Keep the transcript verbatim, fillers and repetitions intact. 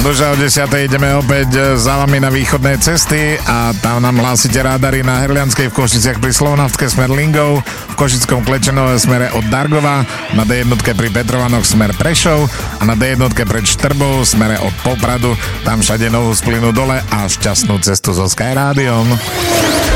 Duša, o desiatej ideme opäť za vami na východné cesty a tam nám hlásite rádary na Herlianskej v Košiciach pri Slovnaftke smer Lingov, v Košickom Klečenove smere od Dargova, na dé jedna pri Petrovanoch smer Prešov a na dé jedna pred Štrbou smere od Popradu. Tam všade novú splinu dole a šťastnú cestu so Sky Rádiom.